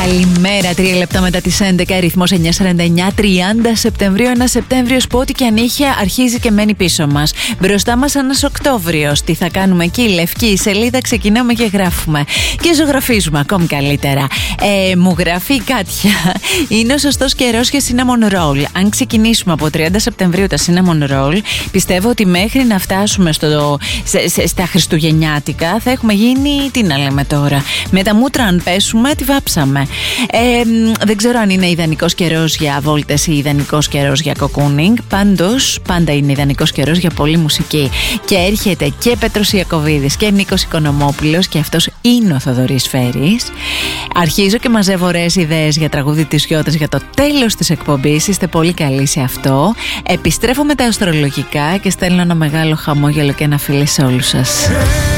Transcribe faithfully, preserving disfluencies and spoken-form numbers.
Καλημέρα, τρία λεπτά μετά τις έντεκα, ρυθμός εννιά σαράντα εννιά, τριάντα Σεπτεμβρίου. Ένα Σεπτέμβριος που ό,τι και αν είχε αρχίζει και μένει πίσω μας. Μπροστά μας ένας Οκτώβριος. Τι θα κάνουμε εκεί, λευκή σελίδα, ξεκινάμε και γράφουμε. Και ζωγραφίζουμε ακόμη καλύτερα. Ε, μου γράφει η Κάτια. Είναι ο σωστός καιρός για cinnamon roll. Αν ξεκινήσουμε από τριάντα Σεπτεμβρίου τα cinnamon roll, πιστεύω ότι μέχρι να φτάσουμε στο, σε, σε, στα Χριστουγεννιάτικα θα έχουμε γίνει, τι να λέμε τώρα, με τα μούτρα αν πέσουμε, τη βάψαμε. Ε, δεν ξέρω αν είναι ιδανικός καιρός για βόλτες ή ιδανικός καιρός για κοκούνινγκ. Πάντως, πάντα είναι ιδανικός καιρός για πολλή μουσική. Και έρχεται και Πέτρος Ιακωβίδης και Νίκος Οικονομόπουλος, και αυτός είναι ο Θοδωρής Φέρης. Αρχίζω και μαζεύω ωραίες ιδέες για τραγούδι της Γιώτας για το τέλος της εκπομπής. Είστε πολύ καλοί σε αυτό. Επιστρέφω με τα αστρολογικά και στέλνω ένα μεγάλο χαμόγελο και ένα φιλί σε όλους σας.